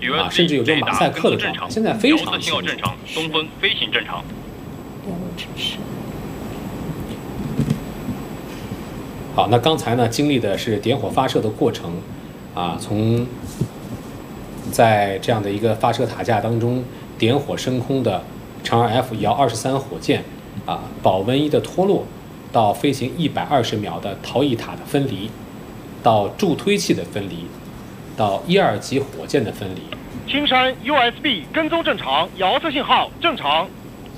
啊，甚至有这种马赛克的状态，现在非常清楚。 正常，东风飞行正常。 好，那刚才呢经历的是点火发射的过程，啊，从在这样的一个发射塔架当中点火升空的长二 F 遥23火箭，啊，保温衣的脱落，到飞行120秒的逃逸塔的分离，到助推器的分离，到1、2级火箭的分离。 青山 USB 跟踪正常，遥测信号正常。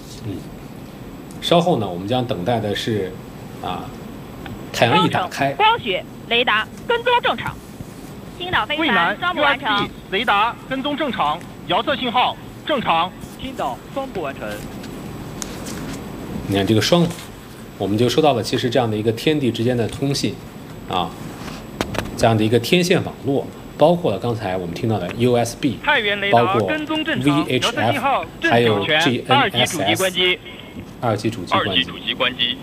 稍后呢，我们将等待的是太阳翼打开， 光学雷达跟踪正常。青岛飞船双步完成。 USB 雷达跟踪正常，遥测信号正常。 青岛双步完成。 你看这个双，我们就说到了，其实这样的一个天地之间的通信，啊，这样的一个天线网络，包括了刚才我们听到的 USB， 包括 VHF， 还有 GNSS， 二级主机关机。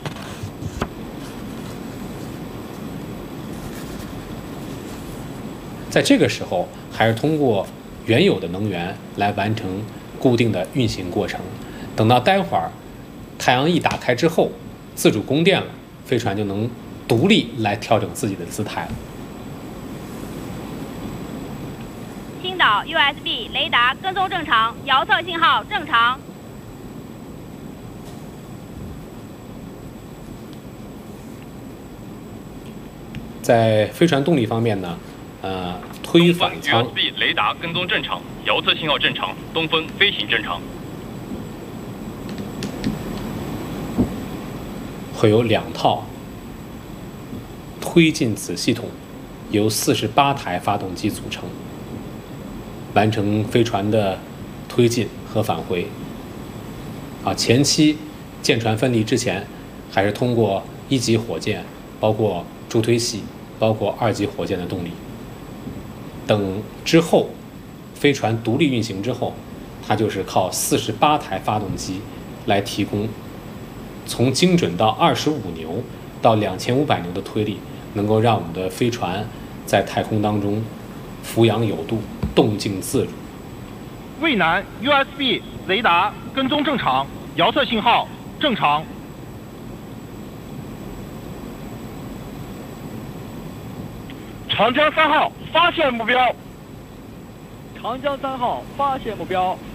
在这个时候，还是通过原有的能源来完成固定的运行过程。等到待会儿太阳翼打开之后，自主供电了，飞船就能独立来调整自己的姿态了。 青岛 USB 雷达跟踪正常，遥测信号正常。 在飞船动力方面呢，推反舱 USB 雷达跟踪正常，遥测信号正常，东风飞行正常。 会有2套推进子系统，由48台发动机组成，完成飞船的推进和返回。前期舰船分离之前，还是通过1级火箭，包括助推器，包括2级火箭的动力。等之后飞船独立运行之后，它就是靠48台发动机来提供从精准到25牛到2500牛的推力，能够让我们的飞船在太空当中俯仰有度，动静自如。 渭南 USB 雷达跟踪正常，遥测信号正常。长江3号发现目标。 长江3号发现目标。